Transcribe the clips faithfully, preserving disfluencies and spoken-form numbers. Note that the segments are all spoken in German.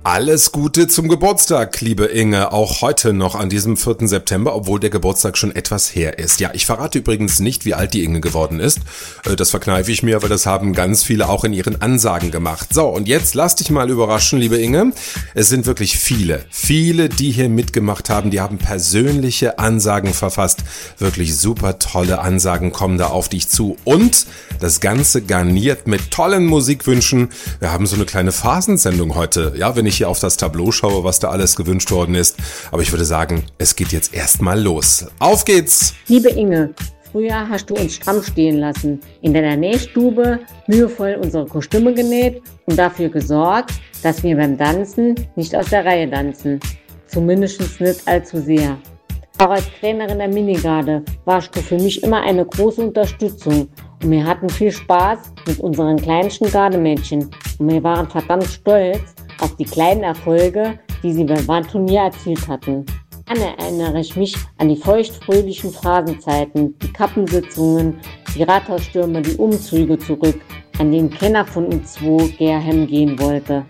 Alles Gute zum Geburtstag, liebe Inge, auch heute noch an diesem vierten September, obwohl der Geburtstag schon etwas her ist. Ja, ich verrate übrigens nicht, wie alt die Inge geworden ist. Das verkneife ich mir, weil das haben ganz viele auch in ihren Ansagen gemacht. So, und jetzt lass dich mal überraschen, liebe Inge. Es sind wirklich viele, viele, die hier mitgemacht haben, die haben persönliche Ansagen verfasst. Wirklich super tolle Ansagen kommen da auf dich zu. Und das Ganze garniert mit tollen Musikwünschen. Wir haben so eine kleine Phasensendung heute, ja, wenn ich hier auf das Tableau schaue, was da alles gewünscht worden ist. Aber ich würde sagen, es geht jetzt erstmal los. Auf geht's! Liebe Inge, früher hast du uns stramm stehen lassen, in deiner Nähstube mühevoll unsere Kostüme genäht und dafür gesorgt, dass wir beim Tanzen nicht aus der Reihe tanzen. Zumindest nicht allzu sehr. Auch als Trainerin der Minigarde warst du für mich immer eine große Unterstützung. Und wir hatten viel Spaß mit unseren kleinsten Gardemädchen. Und wir waren verdammt stolz auf die kleinen Erfolge, die sie beim Wandturnier erzielt hatten. Dann erinnere ich mich an die feuchtfröhlichen Phrasenzeiten, die Kappensitzungen, die Rathausstürme, die Umzüge zurück, an denen keiner von uns zwei Gerhem gehen wollte.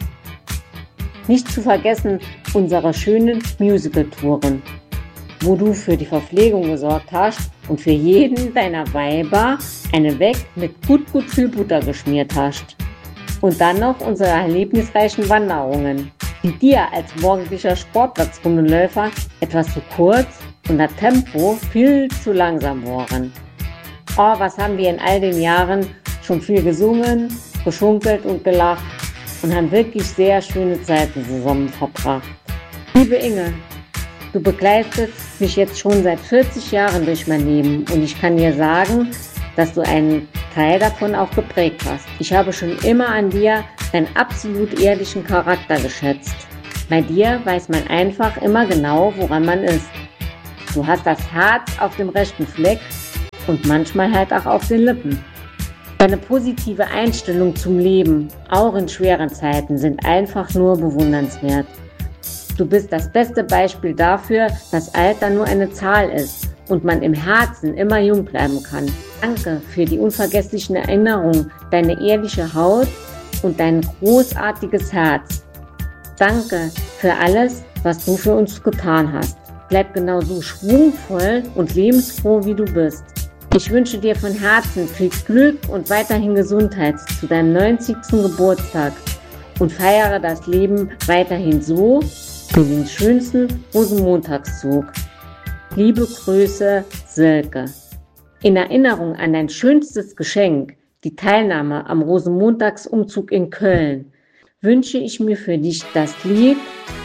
Nicht zu vergessen unsere schönen Musical-Touren, wo du für die Verpflegung gesorgt hast und für jeden deiner Weiber eine Weg mit gut, gut viel Butter geschmiert hast. Und dann noch unsere erlebnisreichen Wanderungen, die dir als morgendlicher Sportplatzrundenläufer etwas zu kurz und das Tempo viel zu langsam waren. Oh, was haben wir in all den Jahren schon viel gesungen, geschunkelt und gelacht und haben wirklich sehr schöne Zeiten zusammen verbracht. Liebe Inge, du begleitest mich jetzt schon seit vierzig Jahren durch mein Leben und ich kann dir sagen, dass du einen Teil davon auch geprägt hast. Ich habe schon immer an dir deinen absolut ehrlichen Charakter geschätzt. Bei dir weiß man einfach immer genau, woran man ist. Du hast das Herz auf dem rechten Fleck und manchmal halt auch auf den Lippen. Deine positive Einstellung zum Leben, auch in schweren Zeiten, sind einfach nur bewundernswert. Du bist das beste Beispiel dafür, dass Alter nur eine Zahl ist und man im Herzen immer jung bleiben kann. Danke für die unvergesslichen Erinnerungen, deine ehrliche Haut und dein großartiges Herz. Danke für alles, was du für uns getan hast. Bleib genauso schwungvoll und lebensfroh, wie du bist. Ich wünsche dir von Herzen viel Glück und weiterhin Gesundheit zu deinem neunzigsten Geburtstag und feiere das Leben weiterhin so, für den schönsten Rosenmontagszug. Liebe Grüße, Silke. In Erinnerung an dein schönstes Geschenk, die Teilnahme am Rosenmontagsumzug in Köln, wünsche ich mir für dich das Lied